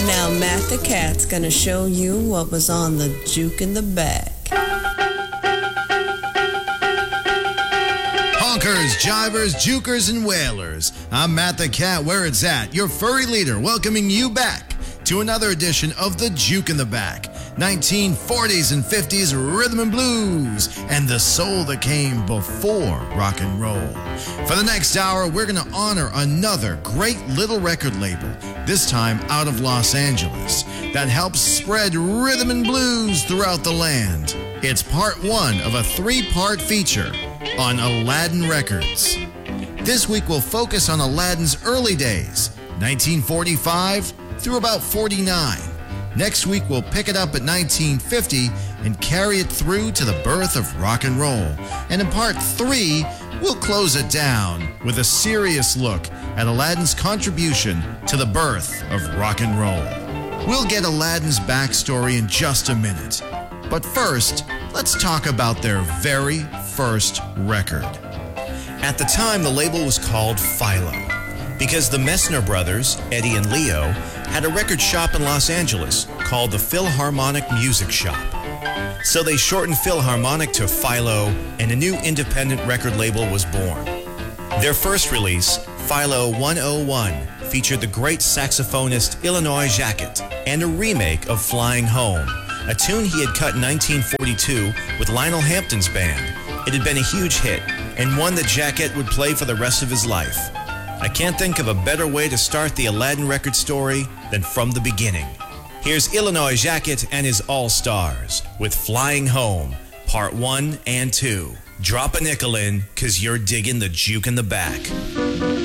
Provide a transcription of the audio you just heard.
Now Matt the Cat's gonna show you what was on the juke in the bag. Honkers, jivers, jukers, and whalers. I'm Matt the Cat, where it's at, your furry leader, welcoming you back to another edition of the Juke in the Back. 1940s and 50s rhythm and blues, and the soul that came before rock and roll. For the next hour, we're going to honor another great little record label, this time out of Los Angeles, that helps spread rhythm and blues throughout the land. It's part one of a three-part feature on Aladdin Records. This week we'll focus on Aladdin's early days, 1945 through about 49. Next week we'll pick it up at 1950 and carry it through to the birth of rock and roll. And in part 3, we'll close it down with a serious look at Aladdin's contribution to the birth of rock and roll. We'll get Aladdin's backstory in just a minute. But first, let's talk about their very first record. At the time, the label was called Philo, because the Messner brothers, Eddie and Leo, had a record shop in Los Angeles called the Philharmonic Music Shop. So they shortened Philharmonic to Philo, and a new independent record label was born. Their first release, Philo 101, featured the great saxophonist Illinois Jacquet and a remake of Flying Home, a tune he had cut in 1942 with Lionel Hampton's band. It had been a huge hit, and one that Jacquet would play for the rest of his life. I can't think of a better way to start the Aladdin record story than from the beginning. Here's Illinois Jacquet and his All-Stars with Flying Home, Part 1 and 2. Drop a nickel in, 'cause you're digging the Juke in the Back.